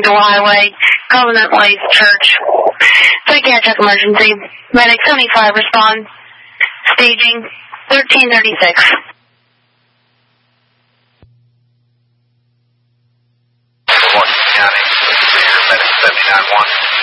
Central Highway, Covenant Place Church. Psychiatric emergency. Medic 75 respond. Staging 1336. Washington County, medic 79-1.